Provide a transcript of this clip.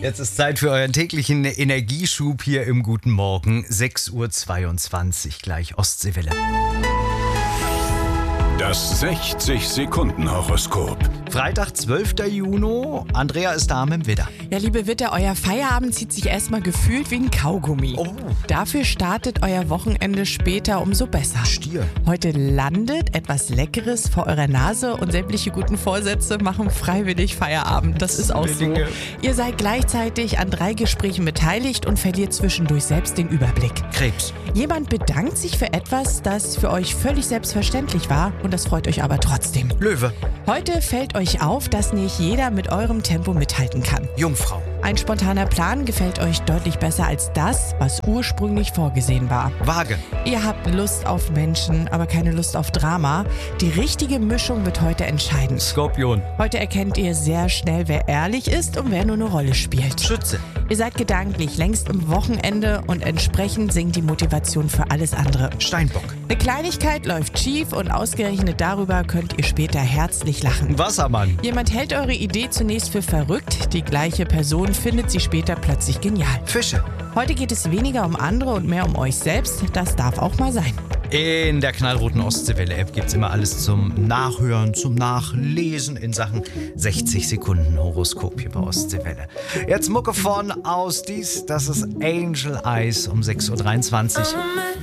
Jetzt ist Zeit für euren täglichen Energieschub hier im Guten Morgen. 6:22 Uhr, gleich Ostseewelle. Das 60-Sekunden-Horoskop. Freitag, 12. Juni. Andrea ist da mit dem Widder. Ja, liebe Witter, euer Feierabend zieht sich erstmal gefühlt wie ein Kaugummi. Oh. Dafür startet euer Wochenende später umso besser. Stier. Heute landet etwas Leckeres vor eurer Nase und sämtliche guten Vorsätze machen freiwillig Feierabend. Das ist auch so. Zwillinge. Ihr seid gleichzeitig an 3 Gesprächen beteiligt und verliert zwischendurch selbst den Überblick. Krebs. Jemand bedankt sich für etwas, das für euch völlig selbstverständlich war und das freut euch aber trotzdem. Löwe. Heute fällt euch auf, dass nicht jeder mit eurem Tempo mithalten kann. Jungfrau. Ein spontaner Plan gefällt euch deutlich besser als das, was ursprünglich vorgesehen war. Waage. Ihr habt Lust auf Menschen, aber keine Lust auf Drama. Die richtige Mischung wird heute entscheidend. Skorpion. Heute erkennt ihr sehr schnell, wer ehrlich ist und wer nur eine Rolle spielt. Schütze. Ihr seid gedanklich längst im Wochenende und entsprechend sinkt die Motivation für alles andere. Steinbock. Eine Kleinigkeit läuft schief und ausgerechnet darüber könnt ihr später herzlich lachen. Wassermann. Jemand hält eure Idee zunächst für verrückt, die gleiche Person findet sie später plötzlich genial. Fische. Heute geht es weniger um andere und mehr um euch selbst, das darf auch mal sein. In der knallroten Ostseewelle-App gibt's immer alles zum Nachhören, zum Nachlesen in Sachen 60-Sekunden-Horoskop hier bei Ostseewelle. Jetzt Mucke von Aus dies, das ist Angel Eyes um 6:23 Uhr.